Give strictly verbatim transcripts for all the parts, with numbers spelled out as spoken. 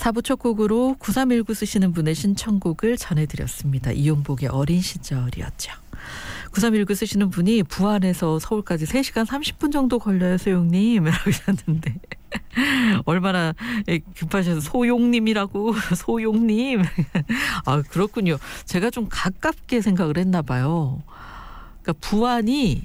사 부 첫 곡으로 구삼일구 쓰시는 분의 신청곡을 전해드렸습니다. 이용복의 어린 시절이었죠. 구삼일구 쓰시는 분이 부안에서 서울까지 세 시간 삼십 분 정도 걸려요, 소용님. 라고 하셨는데 얼마나 급하셔서 소용님이라고. 소용님. 아, 그렇군요. 제가 좀 가깝게 생각을 했나 봐요. 그러니까 부안이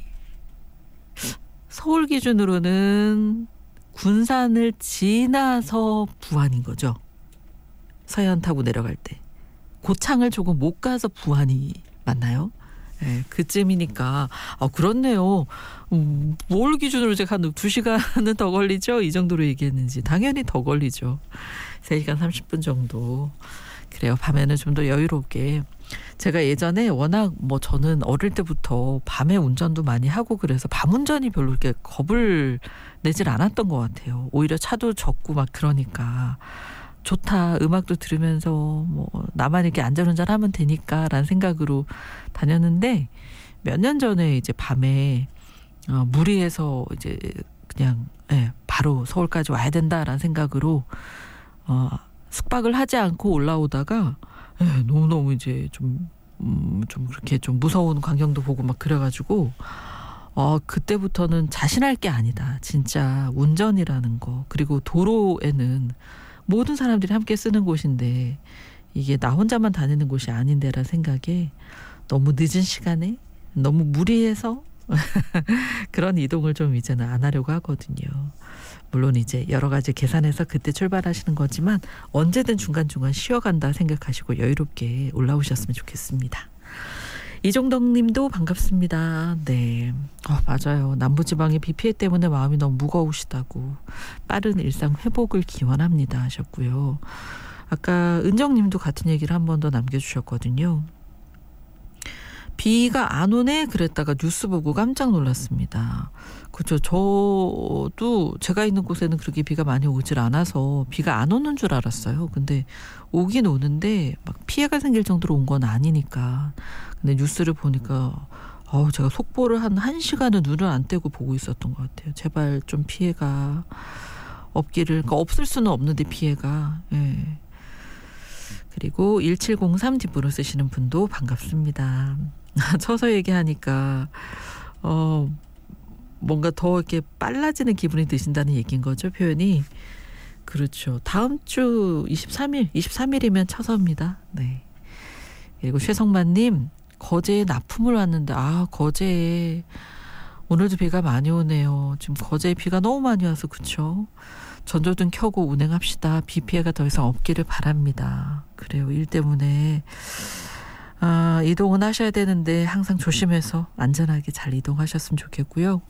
서울 기준으로는 군산을 지나서 부안인 거죠. 서해안 타고 내려갈 때. 고창을 조금 못 가서 부안이 맞나요? 네, 그쯤이니까. 아, 그렇네요. 음, 뭘 기준으로 제가 한 두 시간은 더 걸리죠? 이 정도로 얘기했는지. 당연히 더 걸리죠. 세 시간 삼십 분 정도. 그래요. 밤에는 좀 더 여유롭게. 제가 예전에 워낙 뭐 저는 어릴 때부터 밤에 운전도 많이 하고 그래서 밤 운전이 별로 이렇게 겁을 내질 않았던 것 같아요. 오히려 차도 적고 막 그러니까 좋다. 음악도 들으면서 뭐 나만 이렇게 안전운전하면 되니까라는 생각으로 다녔는데 몇 년 전에 이제 밤에 어, 무리해서 이제 그냥 예, 바로 서울까지 와야 된다라는 생각으로 어, 숙박을 하지 않고 올라오다가 예, 너무너무 이제 좀, 음, 좀 그렇게 좀 무서운 광경도 보고 막 그래가지고 어, 그때부터는 자신할 게 아니다. 진짜 운전이라는 거. 그리고 도로에는 모든 사람들이 함께 쓰는 곳인데 이게 나 혼자만 다니는 곳이 아닌데라는 생각에 너무 늦은 시간에 너무 무리해서 그런 이동을 좀 이제는 안 하려고 하거든요. 물론 이제 여러 가지 계산해서 그때 출발하시는 거지만 언제든 중간중간 쉬어간다 생각하시고 여유롭게 올라오셨으면 좋겠습니다. 이종덕 님도 반갑습니다. 네, 어, 맞아요. 남부지방의 비 피해 때문에 마음이 너무 무거우시다고 빠른 일상 회복을 기원합니다 하셨고요. 아까 은정 님도 같은 얘기를 한 번 더 남겨주셨거든요. 비가 안 오네 그랬다가 뉴스 보고 깜짝 놀랐습니다. 그렇죠. 저도 제가 있는 곳에는 그렇게 비가 많이 오질 않아서 비가 안 오는 줄 알았어요. 근데 오긴 오는데 막 피해가 생길 정도로 온 건 아니니까. 근데 뉴스를 보니까 어우, 제가 속보를 한 한 시간은 눈을 안 떼고 보고 있었던 것 같아요. 제발 좀 피해가 없기를. 그러니까 없을 수는 없는데 피해가. 예. 그리고 일칠공삼 뒷부로 쓰시는 분도 반갑습니다. 서서 얘기하니까 어 뭔가 더 이렇게 빨라지는 기분이 드신다는 얘기인 거죠, 표현이. 그렇죠. 다음 주 이십삼 일, 이십삼 일이면 처서입니다. 네. 그리고 최성만님, 거제에 납품을 왔는데 아 거제에 오늘도 비가 많이 오네요. 지금 거제에 비가 너무 많이 와서 그렇죠. 전조등 켜고 운행합시다. 비 피해가 더 이상 없기를 바랍니다. 그래요. 일 때문에 아, 이동은 하셔야 되는데 항상 조심해서 안전하게 잘 이동하셨으면 좋겠고요.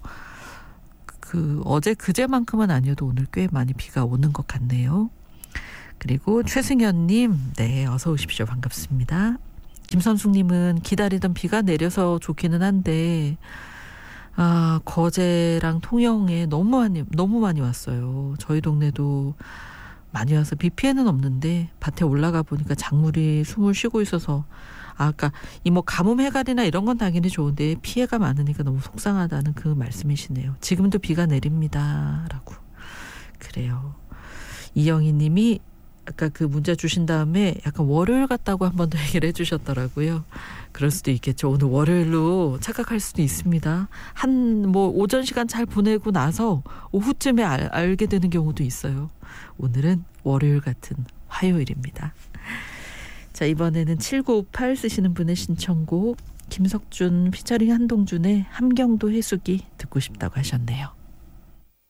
그 어제 그제만큼은 아니어도 오늘 꽤 많이 비가 오는 것 같네요. 그리고 최승현님, 네, 어서 오십시오. 반갑습니다. 김선숙님은 기다리던 비가 내려서 좋기는 한데 아, 거제랑 통영에 너무 많이 너무 많이 왔어요. 저희 동네도 많이 와서 비 피해는 없는데 밭에 올라가 보니까 작물이 숨을 쉬고 있어서 아, 아까 이 뭐 가뭄 해갈이나 이런 건 당연히 좋은데 피해가 많으니까 너무 속상하다는 그 말씀이시네요. 지금도 비가 내립니다라고. 그래요. 이영희 님이 아까 그 문자 주신 다음에 약간 월요일 같다고 한 번 더 얘기를 해주셨더라고요. 그럴 수도 있겠죠. 오늘 월요일로 착각할 수도 있습니다. 한 뭐 오전 시간 잘 보내고 나서 오후쯤에 알, 알게 되는 경우도 있어요. 오늘은 월요일 같은 화요일입니다. 자, 이번에는 칠구오팔 쓰시는 분의 신청곡 김석준 피처링 한동준의 함경도 해수기 듣고 싶다고 하셨네요.